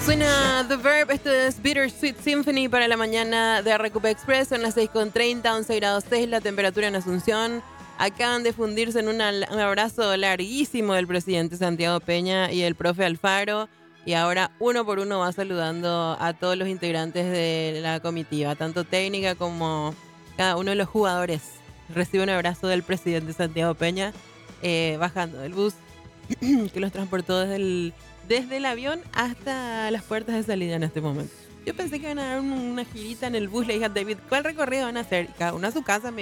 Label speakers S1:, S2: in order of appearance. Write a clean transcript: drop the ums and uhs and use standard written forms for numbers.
S1: Suena The Verb, esto es Bittersweet Symphony para la mañana de Recupe Express. Son las 6:30, 11 grados 6 la temperatura en Asunción. Acaban de fundirse en un abrazo larguísimo del presidente Santiago Peña y el profe Alfaro. Y ahora uno por uno va saludando a todos los integrantes de la comitiva, tanto técnica como cada uno de los jugadores. Recibe un abrazo del presidente Santiago Peña bajando del bus que los transportó desde el avión hasta las puertas de salida en este momento. Yo pensé que iban a dar una girita en el bus. Le dije a David, ¿cuál recorrido van a hacer? Cada uno a su casa.